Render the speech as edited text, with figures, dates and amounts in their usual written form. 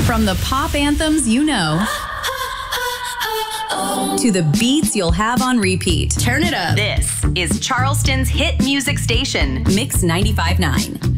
From the pop anthems you know to the beats you'll have on repeat. Turn it up. This is Charleston's hit music station, Mix 95.9.